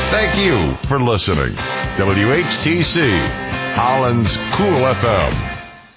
Thank you for listening. WHTC, Holland's Cool FM.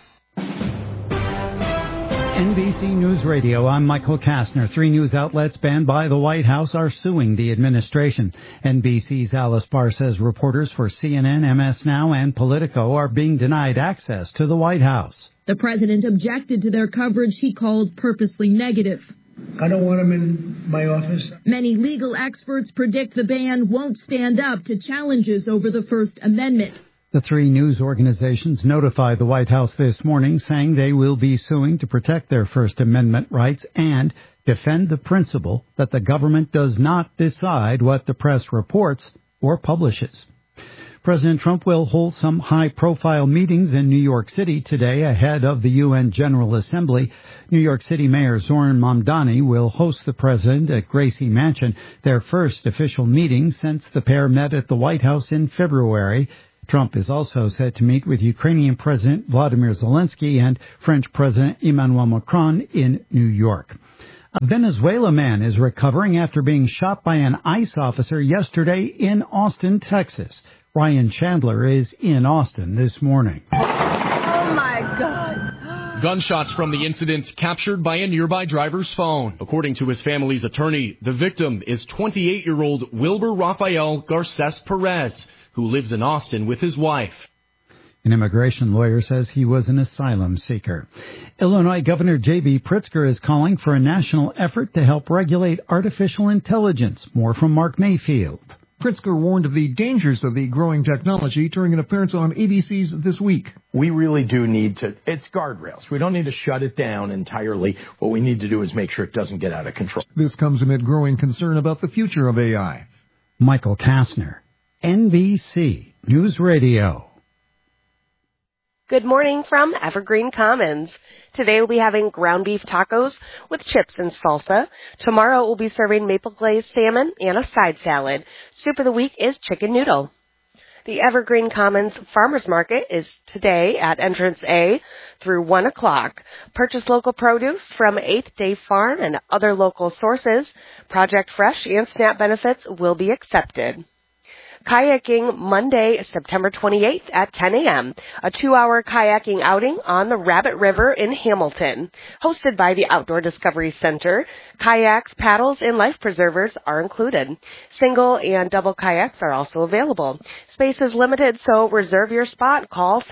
NBC News Radio, I'm Michael Kastner. 3 news outlets banned by the White House are suing the administration. NBC's Alice Barr says reporters for CNN, MS Now, and Politico are being denied access to the White House. The president objected to their coverage he called purposely negative. I don't want them in my office. Many legal experts predict the ban won't stand up to challenges over the First Amendment. The 3 news organizations notified the White House this morning, saying they will be suing to protect their First Amendment rights and defend the principle that the government does not decide what the press reports or publishes. President Trump will hold some high-profile meetings in New York City today ahead of the UN General Assembly. New York City Mayor Zoran Mamdani will host the president at Gracie Mansion, their first official meeting since the pair met at the White House in February. Trump is also set to meet with Ukrainian President Vladimir Zelensky and French President Emmanuel Macron in New York. A Venezuela man is recovering after being shot by an ICE officer yesterday in Austin, Texas. Ryan Chandler is in Austin this morning. Oh, my God. Gunshots from the incident captured by a nearby driver's phone. According to his family's attorney, the victim is 28-year-old Wilber Rafael Garces Perez, who lives in Austin with his wife. An immigration lawyer says he was an asylum seeker. Illinois Governor J.B. Pritzker is calling for a national effort to help regulate artificial intelligence. More from Mark Mayfield. Pritzker warned of the dangers of the growing technology during an appearance on ABC's This Week. We really do need to, it's guardrails. We don't need to shut it down entirely. What we need to do is make sure it doesn't get out of control. This comes amid growing concern about the future of AI. Michael Kastner, NBC News Radio. Good morning from Evergreen Commons. Today we'll be having ground beef tacos with chips and salsa. Tomorrow we'll be serving maple glazed salmon and a side salad. Soup of the week is chicken noodle. The Evergreen Commons Farmers Market is today at Entrance A through 1 o'clock. Purchase local produce from 8th Day Farm and other local sources. Project Fresh and SNAP benefits will be accepted. Kayaking Monday, September 28th at 10 a.m., a 2-hour kayaking outing on the Rabbit River in Hamilton. Hosted by the Outdoor Discovery Center, kayaks, paddles, and life preservers are included. Single and double kayaks are also available. Space is limited, so reserve your spot. Call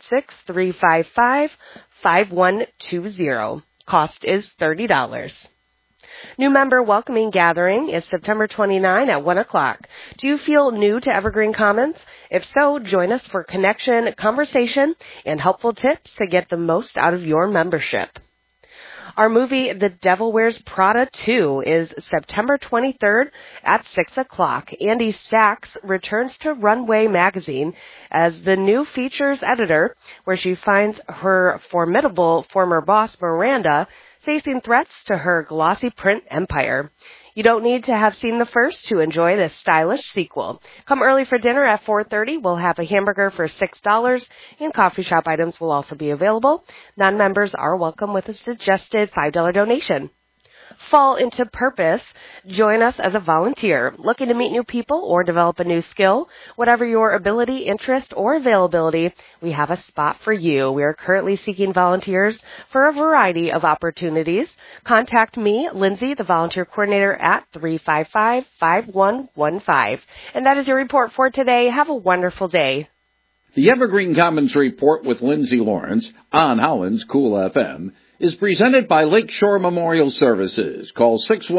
616-355-5120. Cost is $30. New member welcoming gathering is September 29 at 1 o'clock. Do you feel new to Evergreen Commons? If so, join us for connection, conversation, and helpful tips to get the most out of your membership. Our movie, The Devil Wears Prada 2, is September 23rd at 6 o'clock. Andy Sachs returns to Runway Magazine as the new features editor, where she finds her formidable former boss, Miranda, facing threats to her glossy print empire. You don't need to have seen the first to enjoy this stylish sequel. Come early for dinner at 4:30. We'll have a hamburger for $6, and coffee shop items will also be available. Non-members are welcome with a suggested $5 donation. Fall into purpose. Join us as a volunteer. Looking to meet new people or develop a new skill? Whatever your ability, interest, or availability, we have a spot for you. We are currently seeking volunteers for a variety of opportunities. Contact me, Lindsay, the volunteer coordinator, at 355-5115. And that is your report for today. Have a wonderful day. The Evergreen Commons Report with Lindsay Lawrence on Holland's Cool FM is presented by Lakeshore Memorial Services. Call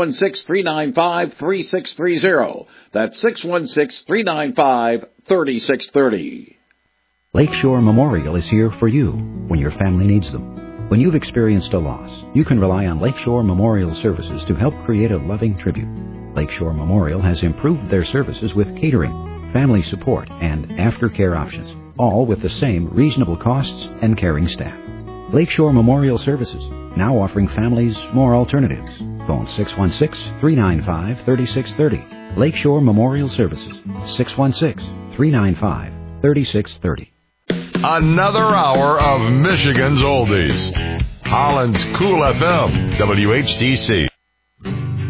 616-395-3630. That's 616-395-3630. Lakeshore Memorial is here for you when your family needs them. When you've experienced a loss, you can rely on Lakeshore Memorial Services to help create a loving tribute. Lakeshore Memorial has improved their services with catering, family support, and aftercare options, all with the same reasonable costs and caring staff. Lakeshore Memorial Services, now offering families more alternatives. Phone 616-395-3630. Lakeshore Memorial Services, 616-395-3630. Another hour of Michigan's Oldies. Holland's Cool FM, WHTC.